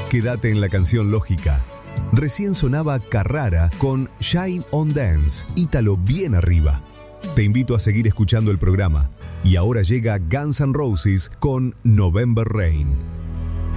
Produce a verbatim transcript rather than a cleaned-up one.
Quédate en la canción lógica. Recién sonaba Carrara con Shine on Dance, ítalo bien arriba. Te invito a seguir escuchando el programa. Y ahora llega Guns N' Roses con November Rain.